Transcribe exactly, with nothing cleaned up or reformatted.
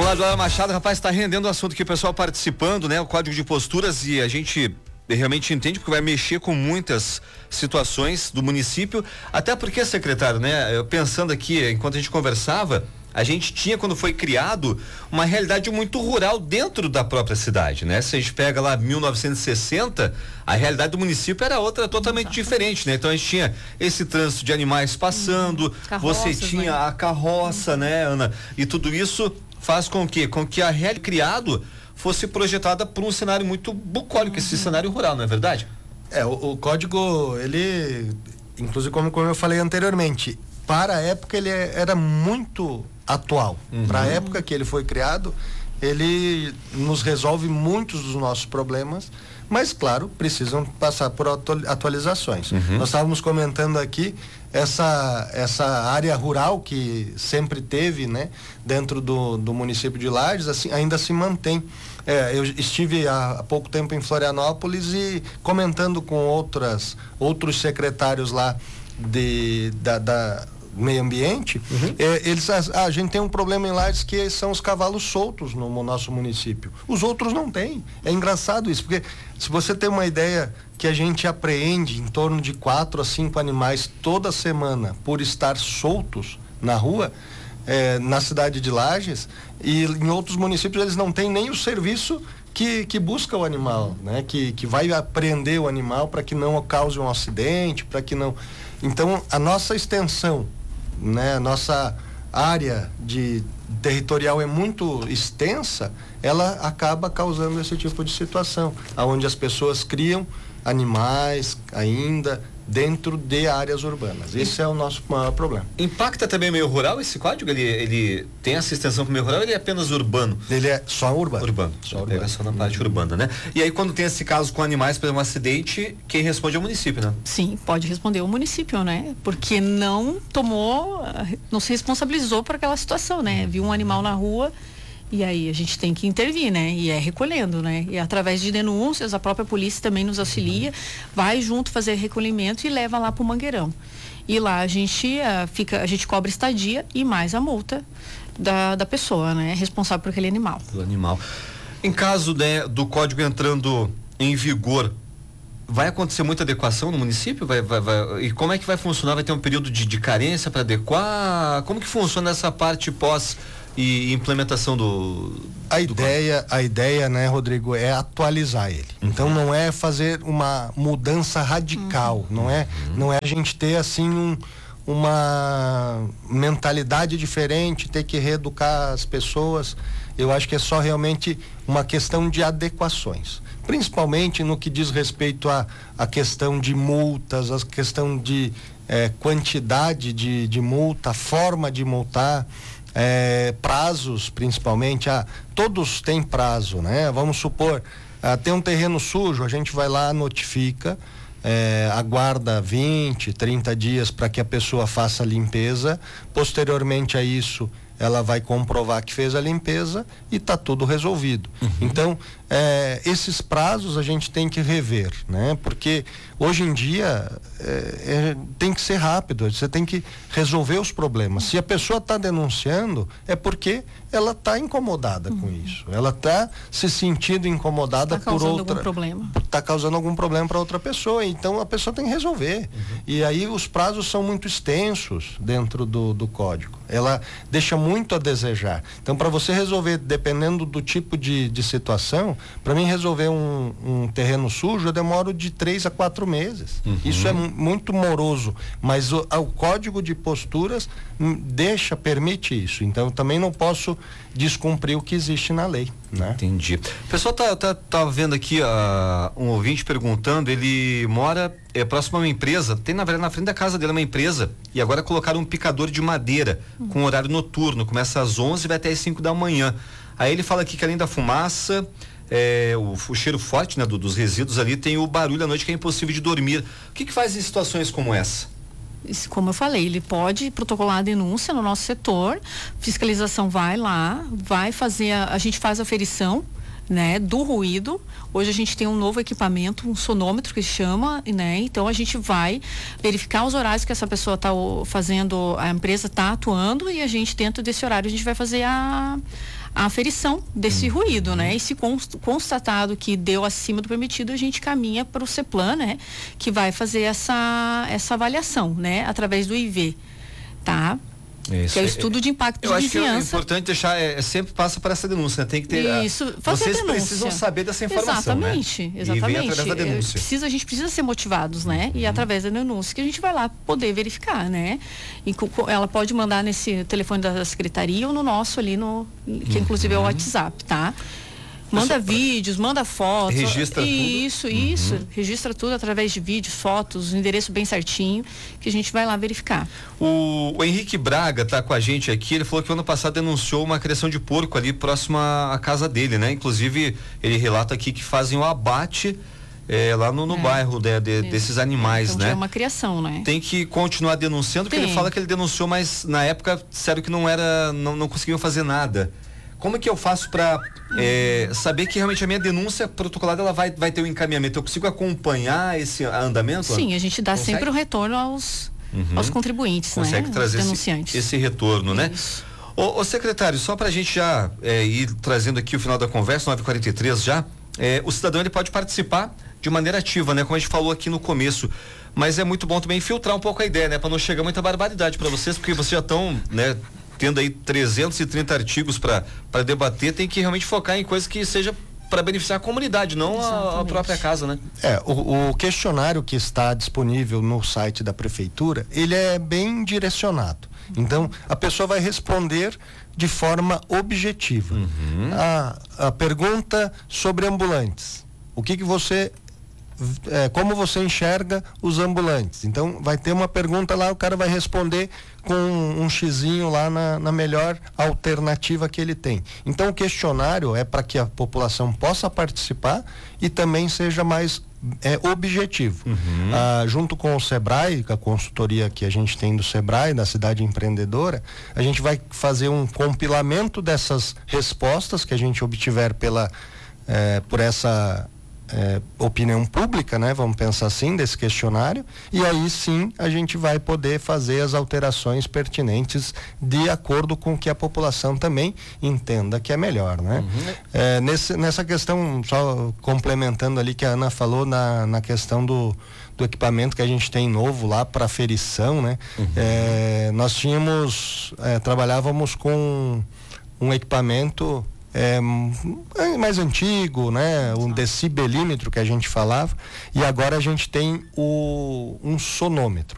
Vamos lá, Eduardo Machado, rapaz, está rendendo o assunto aqui, o pessoal participando, né? O Código de Posturas, e a gente realmente entende porque vai mexer com muitas situações do município, até porque, secretário, né? Eu pensando aqui, enquanto a gente conversava, a gente tinha, quando foi criado, uma realidade muito rural dentro da própria cidade, né? Se a gente pega lá mil novecentos e sessenta, a realidade do município era outra, totalmente Exato. diferente, né? Então a gente tinha esse trânsito de animais passando, hum, você tinha né? a carroça, hum. né, Ana? E tudo isso faz com que, com que a realidade criado fosse projetada por um cenário muito bucólico, uhum. esse cenário rural, não é verdade? É, o, o código, ele, inclusive como, como eu falei anteriormente, para a época ele era muito atual. Uhum. Para a época que ele foi criado, ele nos resolve muitos dos nossos problemas, mas claro, precisam passar por atualizações. Uhum. Nós estávamos comentando aqui essa, essa área rural que sempre teve, né, dentro do, do município de Lages, assim, ainda se mantém. É, eu estive há, há pouco tempo em Florianópolis e comentando com outras, outros secretários lá de, da, da meio ambiente, uhum. é, eles, a, a gente tem um problema em Lages que são os cavalos soltos no, no nosso município. Os outros não têm. É engraçado isso, porque se você tem uma ideia que a gente apreende em torno de quatro a cinco animais toda semana por estar soltos na rua, é, na cidade de Lages, e em outros municípios eles não têm nem o serviço que, que busca o animal, né? Que, que vai apreender o animal para que não cause um acidente, para que não... Então, a nossa extensão, né, nossa área de territorial é muito extensa, ela acaba causando esse tipo de situação, aonde as pessoas criam animais ainda dentro de áreas urbanas. Esse é o nosso maior problema. Impacta também o meio rural esse código? Ele, ele tem essa extensão para o meio rural ou ele é apenas urbano? Ele é só urbano. Urbano. Só urbano. Pega só na parte uhum. urbana, né? E aí quando tem esse caso com animais, por exemplo, um acidente, quem responde é o município, né? Sim, pode responder o município, né? Porque não tomou, não se responsabilizou por aquela situação, né? Viu um animal na rua e aí a gente tem que intervir, né? E é recolhendo, né? E através de denúncias, a própria polícia também nos auxilia, vai junto fazer recolhimento e leva lá pro Mangueirão. E lá a gente uh, fica, a gente cobra estadia e mais a multa da, da pessoa, né? Responsável por aquele animal. Do animal. Em caso, né, do código entrando em vigor, vai acontecer muita adequação no município? Vai, vai, vai, e como é que vai funcionar? Vai ter um período de, de carência para adequar? Como que funciona essa parte pós e implementação do, do a ideia código? A ideia, né, Rodrigo, é atualizar ele. Uhum. Então não é fazer uma mudança radical, uhum. não é uhum. não é a gente ter assim um, uma mentalidade diferente, ter que reeducar as pessoas. Eu acho que é só realmente uma questão de adequações, principalmente no que diz respeito a, a questão de multas, a questão de eh, quantidade de, de multa, forma de multar, eh, prazos principalmente. Ah, todos têm prazo, né? Vamos supor, ah, tem um terreno sujo, a gente vai lá, notifica, eh, aguarda vinte, trinta dias para que a pessoa faça a limpeza. Posteriormente a isso, ela vai comprovar que fez a limpeza e está tudo resolvido. Uhum. Então, é, esses prazos a gente tem que rever, né? Porque hoje em dia é, é, tem que ser rápido, você tem que resolver os problemas. Se a pessoa está denunciando, é porque ela está incomodada uhum. com isso. Ela está se sentindo incomodada por outra... Está causando algum problema para outra pessoa. Então, a pessoa tem que resolver. Uhum. E aí os prazos são muito extensos dentro do, do código. Ela deixa muito a desejar. Então, para você resolver, dependendo do tipo de, de situação, para mim resolver um, um terreno sujo, eu demoro de três a quatro meses. Uhum. Isso é m- muito moroso, mas o, o código de posturas m- deixa, permite isso. Então, eu também não posso descumprir o que existe na lei, né? Entendi. O pessoal tá, tá, tá vendo aqui uh, um ouvinte perguntando, ele mora é, próximo a uma empresa, tem na verdade na frente da casa dele uma empresa, e agora colocaram um picador de madeira uhum. com horário noturno, começa às onze e vai até às cinco da manhã. Aí ele fala aqui que além da fumaça, é, o, o cheiro forte, né, do, dos resíduos ali, tem o barulho à noite que é impossível de dormir. O que que faz em situações como essa? Como eu falei, ele pode protocolar a denúncia no nosso setor, fiscalização vai lá, vai fazer, a, a gente faz a aferição, né, do ruído. Hoje a gente tem um novo equipamento, um sonômetro que se chama, né? Então a gente vai verificar os horários que essa pessoa está fazendo, a empresa está atuando, e a gente dentro desse horário a gente vai fazer a a aferição desse uhum. ruído, né? E se constatado que deu acima do permitido, a gente caminha para o CEPLAN, né? Que vai fazer essa, essa avaliação, né? Através do I V, tá? Isso. Que é o estudo de impacto eu de acho vizinhança. Que é importante deixar, é, sempre passa para essa denúncia, né? Tem que ter. Isso, a, fazer vocês denúncia. precisam saber dessa informação, exatamente, né? Exatamente, E vem através da denúncia. Precisa, a gente precisa ser motivados, né? E uhum. através da denúncia que a gente vai lá poder verificar, né? E ela pode mandar nesse telefone da secretaria ou no nosso ali, no, que inclusive é o WhatsApp, tá? Manda vídeos, manda fotos. Registra isso, tudo. Isso, uhum. isso. Registra tudo através de vídeos, fotos, o endereço bem certinho, que a gente vai lá verificar. O, o Henrique Braga tá com a gente aqui, ele falou que ano passado denunciou uma criação de porco ali próximo à casa dele, né? Inclusive, ele relata aqui que fazem o abate é, lá no, no é. bairro de, de, desses animais, então, né? É uma criação, né? Tem que continuar denunciando, porque Tem. ele fala que ele denunciou, mas na época, sério que não era, não, não conseguiam fazer nada. Como é que eu faço para é, saber que realmente a minha denúncia protocolada ela vai, vai ter um encaminhamento? Eu consigo acompanhar esse andamento? Sim, a gente dá Consegue? sempre o retorno aos, uhum. aos contribuintes, Consegue né? trazer Os denunciantes. Esse, esse retorno, né? Ô, ô secretário, só para a gente já é, ir trazendo aqui o final da conversa, nove e quarenta e três já, é, o cidadão ele pode participar de maneira ativa, né? Como a gente falou aqui no começo. Mas é muito bom também filtrar um pouco a ideia, né? Para não chegar muita barbaridade para vocês, porque vocês já estão, né? Tendo aí trezentos e trinta artigos para debater, tem que realmente focar em coisas que seja para beneficiar a comunidade, não a, a própria casa, né? É, o, o questionário que está disponível no site da prefeitura, ele é bem direcionado. Então, a pessoa vai responder de forma objetiva. Uhum. A, a pergunta sobre ambulantes. O que que você É, como você enxerga os ambulantes? Então vai ter uma pergunta lá, o cara vai responder com um, um xizinho lá na, na melhor alternativa que ele tem. Então o questionário é para que a população possa participar e também seja mais é, objetivo. Uhum. Ah, junto com o Sebrae, com a consultoria que a gente tem do Sebrae, da Cidade Empreendedora, a gente vai fazer um compilamento dessas respostas que a gente obtiver pela, é, por essa É, opinião pública, né? Vamos pensar assim, desse questionário, e aí sim a gente vai poder fazer as alterações pertinentes de acordo com o que a população também entenda que é melhor, né? Uhum. É, nesse, nessa questão, só complementando ali que a Ana falou na, na questão do, do equipamento que a gente tem novo lá para aferição, né? Uhum. É, nós tínhamos, é, trabalhávamos com um equipamento É, mais antigo, né? Um decibelímetro que a gente falava, e agora a gente tem o, um sonômetro.